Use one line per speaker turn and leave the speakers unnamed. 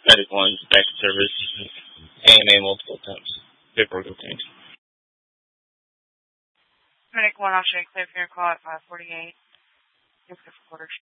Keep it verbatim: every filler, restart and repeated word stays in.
Medic one, back in service. A M A multiple attempts. Paperwork obtained.
Medic one, option clear for your call at five forty-eight. Thanks for quarters.